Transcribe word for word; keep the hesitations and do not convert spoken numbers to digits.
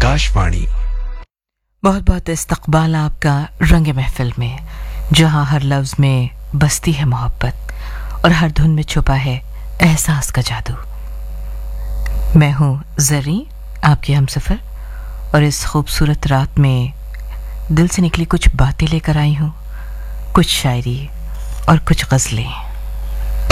आकाशवाणी। बहुत बहुत इस्तकबाल आपका रंग महफिल में, जहां हर लफ्ज़ में बसती है मोहब्बत और हर धुन में छुपा है एहसास का जादू। मैं हूँ ज़री, आपकी हमसफ़र, और इस खूबसूरत रात में दिल से निकली कुछ बातें लेकर आई हूँ, कुछ शायरी और कुछ गज़लें।